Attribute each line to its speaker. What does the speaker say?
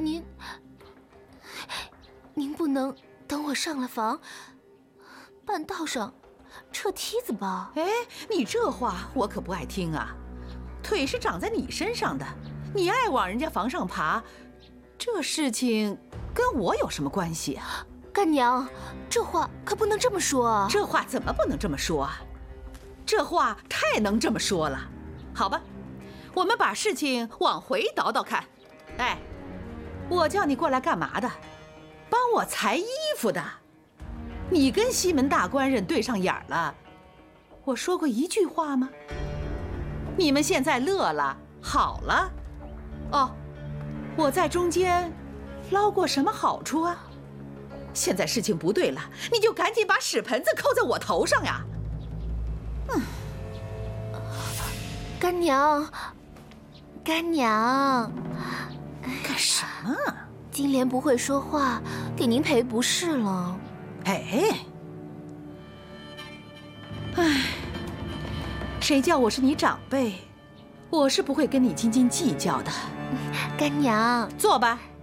Speaker 1: 您不能等我上了房，半道上撤梯子吧？
Speaker 2: 哎，你这话我可不爱听啊！腿是长在你身上的，你爱往人家房上爬，这事情跟我有什么关系啊？
Speaker 1: 干娘，这话可不能这么说啊！
Speaker 2: 这话怎么不能这么说啊？这话太能这么说了。好吧，我们把事情往回倒倒看。哎，我叫你过来干嘛的？帮我裁衣服的。你跟西门大官人对上眼了，我说过一句话吗？你们现在乐了，好了。哦，我在中间捞过什么好处啊？现在事情不对了，你就赶紧把屎盆子扣在我头上呀！
Speaker 1: 干娘，干娘，
Speaker 2: 干什么？
Speaker 1: 金莲不会说话，给您赔不是了。
Speaker 2: 哎，谁叫我是你长辈，我是不会跟你斤斤计较的。
Speaker 1: 干娘，
Speaker 2: 坐吧。